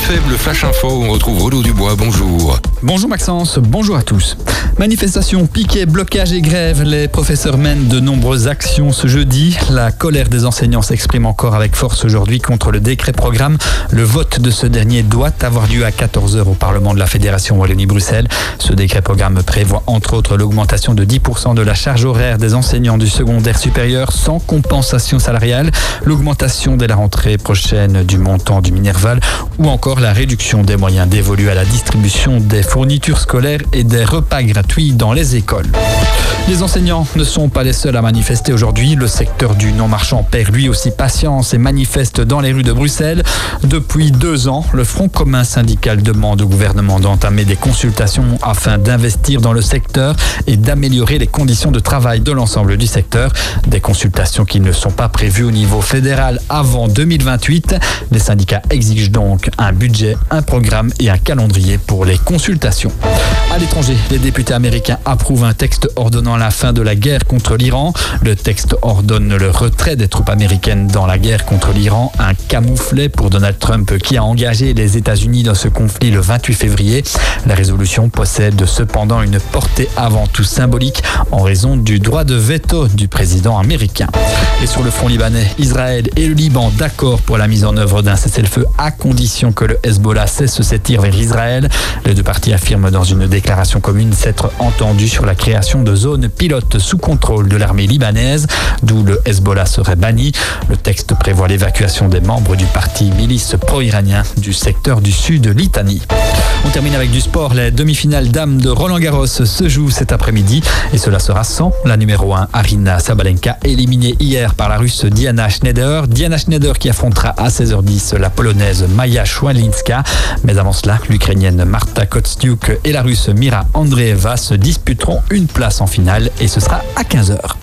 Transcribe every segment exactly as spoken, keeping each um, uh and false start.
F M, le Flash Info, on retrouve Renaud Dubois, bonjour. Bonjour Maxence, bonjour à tous. Manifestation, piquet, blocage et grève, les professeurs mènent de nombreuses actions ce jeudi. La colère des enseignants s'exprime encore avec force aujourd'hui contre le décret programme. Le vote de ce dernier doit avoir lieu à quatorze heures au Parlement de la Fédération Wallonie-Bruxelles. Ce décret programme prévoit entre autres l'augmentation de dix pour cent de la charge horaire des enseignants du secondaire supérieur sans compensation salariale, l'augmentation dès la rentrée prochaine du montant du Minerval ou encore la réduction des moyens dévolus à la distribution des fournitures scolaires et des repas gratuits dans les écoles. Les enseignants ne sont pas les seuls à manifester aujourd'hui. Le secteur du non-marchand perd lui aussi patience et manifeste dans les rues de Bruxelles. Depuis deux ans, le Front commun syndical demande au gouvernement d'entamer des consultations afin d'investir dans le secteur et d'améliorer les conditions de travail de l'ensemble du secteur. Des consultations qui ne sont pas prévues au niveau fédéral avant deux mille vingt-huit. Les syndicats exigent donc un budget, un programme et un calendrier pour les consultations. À l'étranger, les députés américains approuvent un texte ordonnant la fin de la guerre contre l'Iran. Le texte ordonne le retrait des troupes américaines dans la guerre contre l'Iran, un camouflet pour Donald Trump qui a engagé les États-Unis dans ce conflit le vingt-huit février. La résolution possède cependant une portée avant tout symbolique en raison du droit de veto du président américain. Et sur le front libanais, Israël et le Liban d'accord pour la mise en œuvre d'un cessez-le-feu à condition que le Hezbollah cesse ses tirs vers Israël. Les deux parties affirment dans une déclaration commune s'être entendus sur la création de zones pilotes sous contrôle de l'armée libanaise, d'où le Hezbollah serait banni. Le texte prévoit l'évacuation des membres du parti milice pro-iranien du secteur du sud Litanie. On termine avec du sport. Les demi-finales dames de Roland-Garros se jouent cet après-midi et cela sera sans la numéro un Aryna Sabalenka, éliminée hier par la russe Diana Schneider. Diana Schneider qui affrontera à seize heures dix la polonaise Maja Szwalinska. Mais avant cela, l'ukrainienne Marta Kostyuk et la russe Mira Andreeva se disputeront une place en finale et ce sera à quinze heures.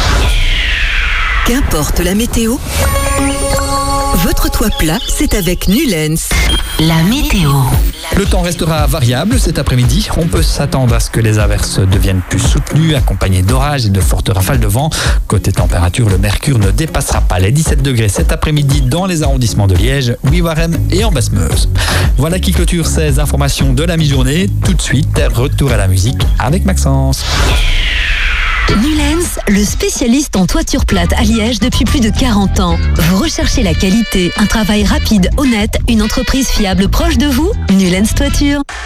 Qu'importe la météo, votre toit plat, c'est avec Nulens. La météo. Le temps restera variable cet après-midi. On peut s'attendre à ce que les averses deviennent plus soutenues, accompagnées d'orages et de fortes rafales de vent. Côté température, le mercure ne dépassera pas les dix-sept degrés cet après-midi dans les arrondissements de Liège, Wivarem et en Basse-Meuse. Voilà qui clôture ces informations de la mi-journée. Tout de suite, retour à la musique avec Maxence. Nulens, le spécialiste en toiture plate à Liège depuis plus de quarante ans. Vous recherchez la qualité, un travail rapide, honnête, une entreprise fiable proche de vous? Nulens Toiture.